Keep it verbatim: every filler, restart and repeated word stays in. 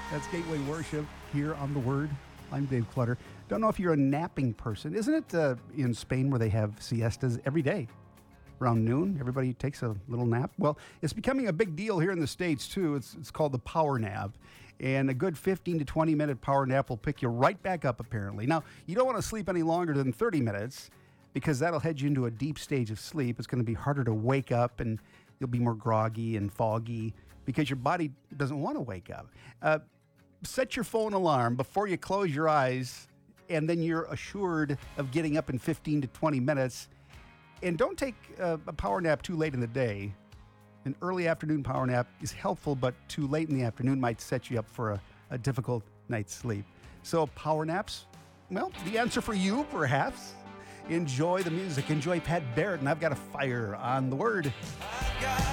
That's Gateway Worship here on The Word. I'm Dave Clutter. Don't know if you're a napping person. Isn't it uh, in Spain where they have siestas every day? Around noon, everybody takes a little nap. Well, it's becoming a big deal here in the States, too. It's it's called the power nap. And a good fifteen to twenty minute power nap will pick you right back up, apparently. Now, you don't want to sleep any longer than thirty minutes because that'll head you into a deep stage of sleep. It's going to be harder to wake up, and you'll be more groggy and foggy because your body doesn't want to wake up. Uh, set your phone alarm before you close your eyes, and then you're assured of getting up in fifteen to twenty minutes. And don't take a, a power nap too late in the day. An early afternoon power nap is helpful, but too late in the afternoon might set you up for a, a difficult night's sleep. So power naps, well, the answer for you, perhaps. Enjoy the music. Enjoy Pat Barrett, and I've got a fire on The Word.